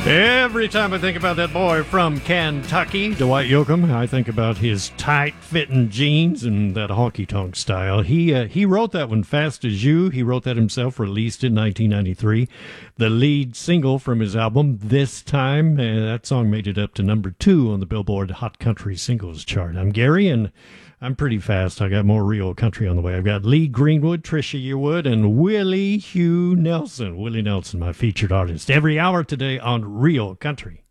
Every time I think about that boy from Kentucky, Dwight Yoakam, I think about his tight-fitting jeans and that honky-tonk style. He wrote that one, Fast as You. He wrote that himself, released in 1993. The lead single from his album, This Time, that song made it up to number 2 on the Billboard Hot Country Singles chart. I'm Gary, and I'm pretty fast. I got more real country on the way. I've got Lee Greenwood, Trisha Yearwood, and Willie Hugh Nelson. Willie Nelson, my featured artist, every hour today on Real Country.